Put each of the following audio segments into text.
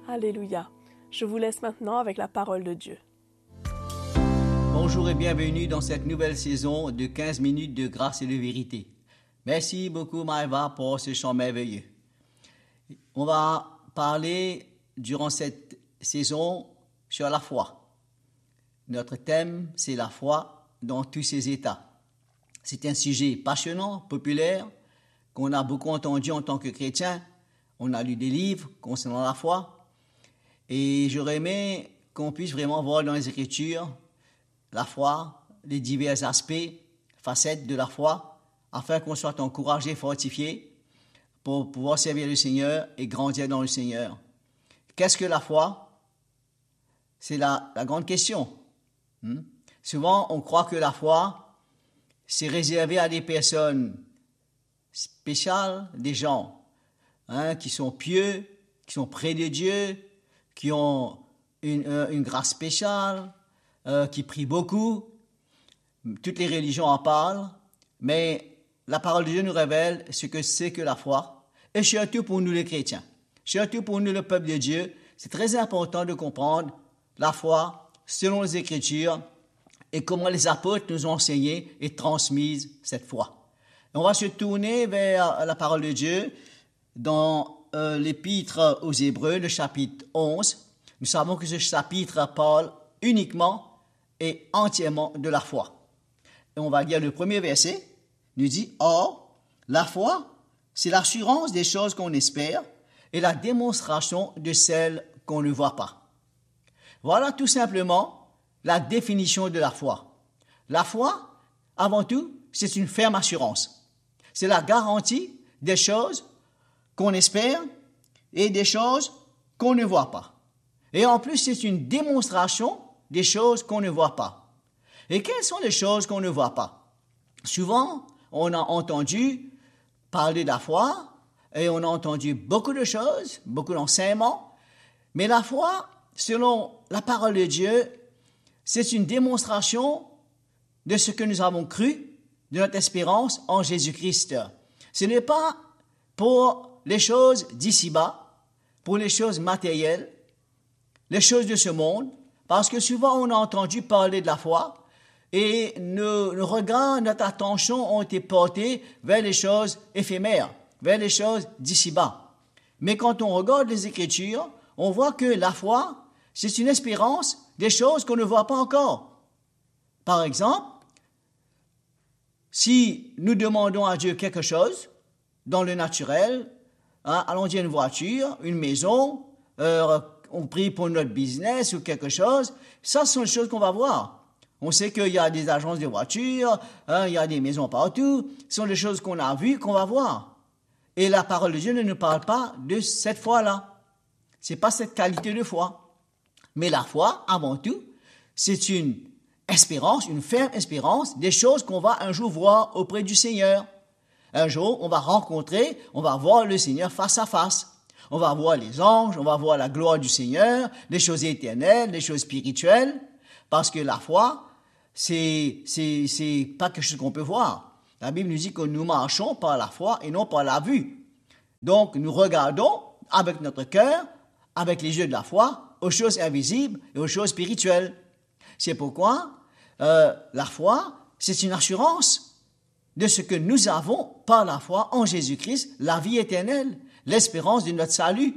Alléluia. Je vous laisse maintenant avec la parole de Dieu. Bonjour et bienvenue dans cette nouvelle saison de 15 minutes de grâce et de vérité. Merci beaucoup Maëva pour ce chant merveilleux. On va parler durant cette saison sur la foi. Notre thème, c'est la foi dans tous ses états. C'est un sujet passionnant, populaire, qu'on a beaucoup entendu en tant que chrétien. On a lu des livres concernant la foi. Et j'aurais aimé qu'on puisse vraiment voir dans les Écritures la foi, les divers aspects, facettes de la foi, afin qu'on soit encouragé, fortifié pour pouvoir servir le Seigneur et grandir dans le Seigneur. Qu'est-ce que la foi? C'est la grande question. Souvent, on croit que la foi, c'est réservé à des personnes spéciales, des gens qui sont pieux, qui sont près de Dieu, qui ont une grâce spéciale, qui prient beaucoup. Toutes les religions en parlent, mais la parole de Dieu nous révèle ce que c'est que la foi, et surtout pour nous les chrétiens, surtout pour nous le peuple de Dieu, c'est très important de comprendre la foi selon les Écritures et comment les apôtres nous ont enseigné et transmis cette foi. Et on va se tourner vers la parole de Dieu dans l'épître aux Hébreux, le chapitre 11. Nous savons que ce chapitre parle uniquement et entièrement de la foi. Et on va lire le premier verset, nous dit « Or, la foi, c'est l'assurance des choses qu'on espère et la démonstration de celles qu'on ne voit pas. » Voilà tout simplement la définition de la foi. La foi, avant tout, c'est une ferme assurance. C'est la garantie des choses qu'on espère et des choses qu'on ne voit pas. Et en plus, c'est une démonstration des choses qu'on ne voit pas. Et quelles sont les choses qu'on ne voit pas? Souvent, on a entendu parler de la foi et on a entendu beaucoup de choses, beaucoup d'enseignements. Mais la foi, selon la parole de Dieu, c'est une démonstration de ce que nous avons cru, de notre espérance en Jésus-Christ. Ce n'est pas pour les choses d'ici-bas, pour les choses matérielles, les choses de ce monde, parce que souvent on a entendu parler de la foi et nos regards, notre attention ont été portés vers les choses éphémères, vers les choses d'ici-bas. Mais quand on regarde les Écritures, on voit que la foi, c'est une espérance des choses qu'on ne voit pas encore. Par exemple, si nous demandons à Dieu quelque chose, dans le naturel, allons dire une voiture, une maison, on prie pour notre business ou quelque chose, ça ce sont les choses qu'on va voir. On sait qu'il y a des agences de voitures, il y a des maisons partout, ce sont les choses qu'on a vues, qu'on va voir. Et la parole de Dieu ne nous parle pas de cette foi-là. C'est pas cette qualité de foi. Mais la foi, avant tout, c'est une espérance, une ferme espérance des choses qu'on va un jour voir auprès du Seigneur. Un jour, on va rencontrer, on va voir le Seigneur face à face. On va voir les anges, on va voir la gloire du Seigneur, les choses éternelles, les choses spirituelles. Parce que la foi, c'est pas quelque chose qu'on peut voir. La Bible nous dit que nous marchons par la foi et non par la vue. Donc, nous regardons avec notre cœur, avec les yeux de la foi, aux choses invisibles et aux choses spirituelles. C'est pourquoi la foi, c'est une assurance de ce que nous avons par la foi en Jésus-Christ, la vie éternelle, l'espérance de notre salut.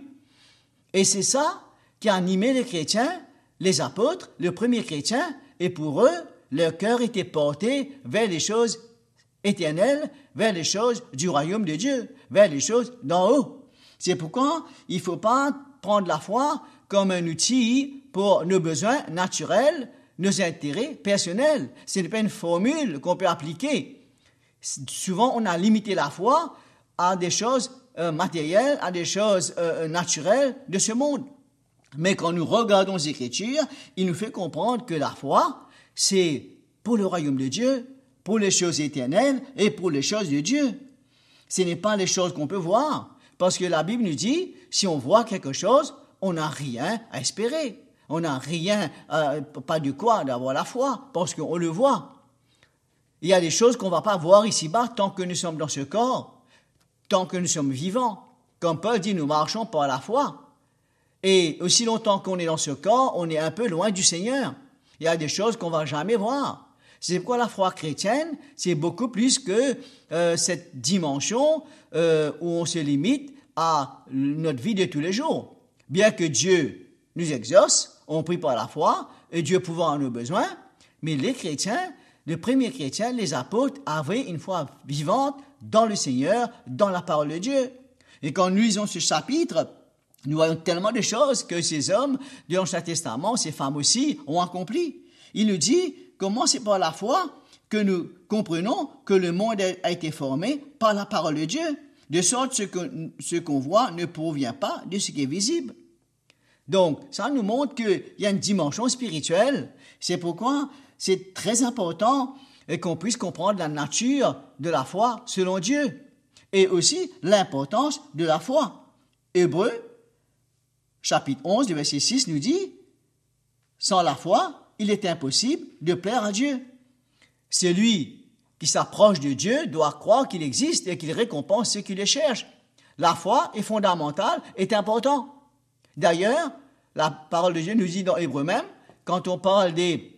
Et c'est ça qui a animé les chrétiens, les apôtres, les premiers chrétiens, et pour eux, leur cœur était porté vers les choses éternelles, vers les choses du royaume de Dieu, vers les choses d'en haut. C'est pourquoi il ne faut pas prendre la foi comme un outil pour nos besoins naturels, nos intérêts personnels. Ce n'est pas une formule qu'on peut appliquer. Souvent, on a limité la foi à des choses matérielles, à des choses naturelles de ce monde. Mais quand nous regardons les Écritures, il nous fait comprendre que la foi, c'est pour le royaume de Dieu, pour les choses éternelles et pour les choses de Dieu. Ce n'est pas les choses qu'on peut voir, parce que la Bible nous dit, si on voit quelque chose, on n'a rien à espérer. On n'a rien, pas de quoi d'avoir la foi, parce qu'on le voit. Il y a des choses qu'on ne va pas voir ici-bas tant que nous sommes dans ce corps, tant que nous sommes vivants. Comme Paul dit, nous marchons par la foi. Et aussi longtemps qu'on est dans ce corps, on est un peu loin du Seigneur. Il y a des choses qu'on va jamais voir. C'est pourquoi la foi chrétienne, c'est beaucoup plus que cette dimension où on se limite à notre vie de tous les jours. Bien que Dieu nous exauce, on prie par la foi, et Dieu pouvant à nos besoins, mais les chrétiens, les premiers chrétiens, les apôtres, avaient une foi vivante dans le Seigneur, dans la parole de Dieu. Et quand nous lisons ce chapitre, nous voyons tellement de choses que ces hommes de l'Ancien Testament, ces femmes aussi, ont accompli. Il nous dit comment c'est par la foi que nous comprenons que le monde a été formé par la parole de Dieu, de sorte que ce qu'on voit ne provient pas de ce qui est visible. Donc, ça nous montre qu'il y a une dimension spirituelle. C'est pourquoi c'est très important qu'on puisse comprendre la nature de la foi selon Dieu et aussi l'importance de la foi. Hébreux, chapitre 11, le verset 6 nous dit « Sans la foi, il est impossible de plaire à Dieu. Celui qui s'approche de Dieu doit croire qu'il existe et qu'il récompense ceux qui le cherchent. La foi est fondamentale, est importante. D'ailleurs, la parole de Dieu nous dit dans Hébreux même, quand on parle des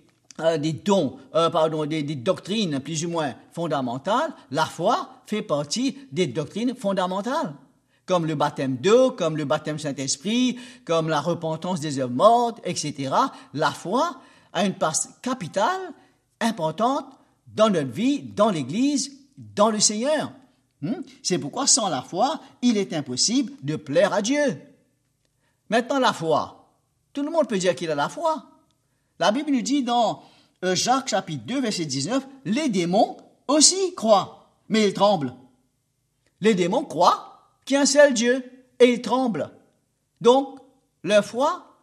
doctrines plus ou moins fondamentales, la foi fait partie des doctrines fondamentales, comme le baptême d'eau, comme le baptême Saint-Esprit, comme la repentance des œuvres mortes, etc. La foi a une part capitale, importante, dans notre vie, dans l'Église, dans le Seigneur. C'est pourquoi sans la foi, il est impossible de plaire à Dieu. Maintenant, la foi. Tout le monde peut dire qu'il a la foi. La Bible nous dit dans Jacques chapitre 2, verset 19, « Les démons aussi croient, mais ils tremblent. » Les démons croient qu'il y a un seul Dieu, et ils tremblent. Donc, leur foi,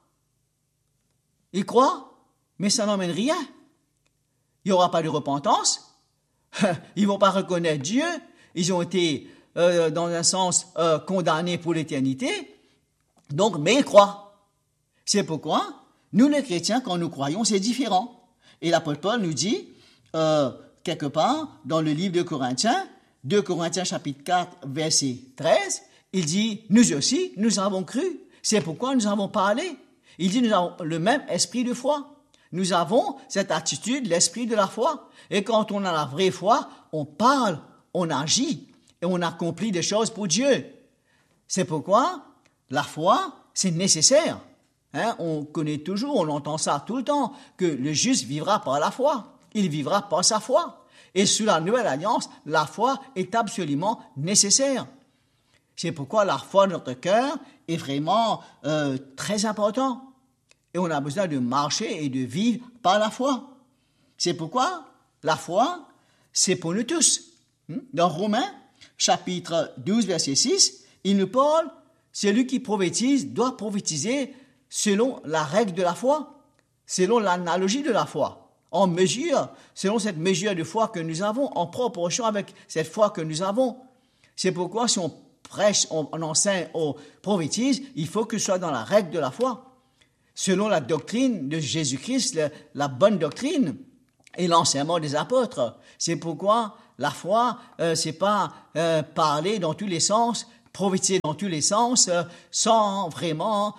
ils croient, mais ça n'emmène rien. Il n'y aura pas de repentance. Ils ne vont pas reconnaître Dieu. Ils ont été, dans un sens, condamnés pour l'éternité. Donc, mais ils croient. C'est pourquoi, nous les chrétiens, quand nous croyons, c'est différent. Et l'apôtre Paul nous dit, quelque part, dans le livre de Corinthiens, 2 Corinthiens chapitre 4, verset 13, il dit, nous aussi, nous avons cru. C'est pourquoi nous avons parlé. Il dit, nous avons le même esprit de foi. Nous avons cette attitude, l'esprit de la foi. Et quand on a la vraie foi, on parle, on agit et on accomplit des choses pour Dieu. C'est pourquoi la foi, c'est nécessaire. On connaît toujours, on entend ça tout le temps, que le juste vivra par la foi. Il vivra par sa foi. Et sous la nouvelle alliance, la foi est absolument nécessaire. C'est pourquoi la foi de notre cœur est vraiment très importante. Et on a besoin de marcher et de vivre par la foi. C'est pourquoi la foi, c'est pour nous tous. Dans Romains, chapitre 12, verset 6, il nous parle, celui qui prophétise doit prophétiser selon la règle de la foi, selon l'analogie de la foi, en mesure, selon cette mesure de foi que nous avons, en proportion avec cette foi que nous avons. C'est pourquoi si on prêche, on enseigne, on prophétise, il faut que ce soit dans la règle de la foi. Selon la doctrine de Jésus-Christ, la bonne doctrine et l'enseignement des apôtres. C'est pourquoi la foi, c'est pas parler dans tous les sens, prophétiser dans tous les sens, sans vraiment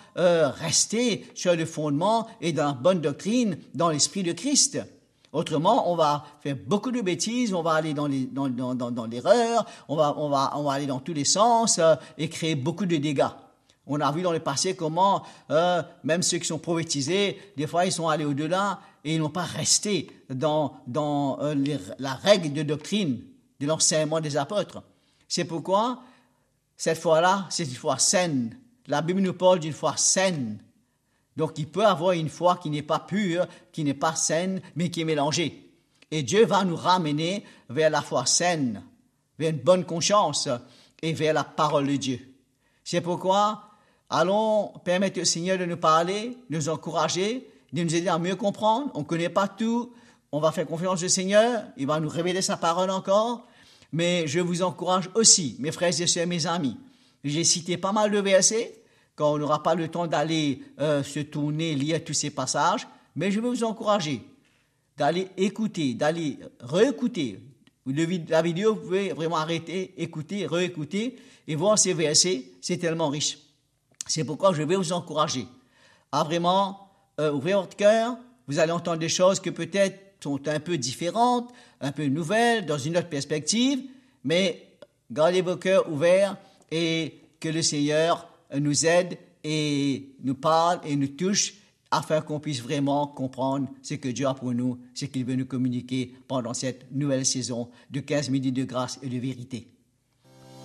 rester sur le fondement et dans la bonne doctrine, dans l'esprit de Christ. Autrement, on va faire beaucoup de bêtises, on va aller dans l'erreur, on va aller dans tous les sens et créer beaucoup de dégâts. On a vu dans le passé comment, même ceux qui sont prophétisés, des fois ils sont allés au-delà et ils n'ont pas resté dans la règle de doctrine de l'enseignement des apôtres. C'est pourquoi cette foi-là, c'est une foi saine. La Bible nous parle d'une foi saine. Donc il peut avoir une foi qui n'est pas pure, qui n'est pas saine, mais qui est mélangée. Et Dieu va nous ramener vers la foi saine, vers une bonne conscience et vers la parole de Dieu. C'est pourquoi allons permettre au Seigneur de nous parler, de nous encourager, de nous aider à mieux comprendre. On ne connaît pas tout. On va faire confiance au Seigneur. Il va nous révéler sa parole encore. Mais je vous encourage aussi, mes frères et sœurs, mes amis. J'ai cité pas mal de versets, quand on n'aura pas le temps d'aller se tourner, lire tous ces passages. Mais je veux vous encourager d'aller écouter, d'aller réécouter. La vidéo, vous pouvez vraiment arrêter, écouter, réécouter et voir ces versets. C'est tellement riche. C'est pourquoi je vais vous encourager à vraiment ouvrir votre cœur. Vous allez entendre des choses qui peut-être sont un peu différentes, un peu nouvelles, dans une autre perspective, mais gardez vos cœurs ouverts et que le Seigneur nous aide et nous parle et nous touche afin qu'on puisse vraiment comprendre ce que Dieu a pour nous, ce qu'il veut nous communiquer pendant cette nouvelle saison de 15 minutes de grâce et de vérité.